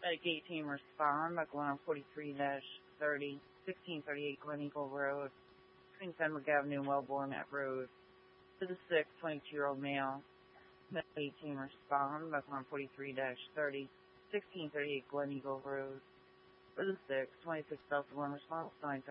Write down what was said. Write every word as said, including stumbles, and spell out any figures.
Medic eighteen, respond. Medical one forty-three thirty, sixteen thirty-eight Glen Eagle Road, between Fenwick Avenue and Wellborn at Road. To the sick, twenty-two-year-old male. Medic eighteen, respond. Medical one forty-three thirty, sixteen thirty-eight Glen Eagle Road. For the sick, twenty-six Delta one, response nine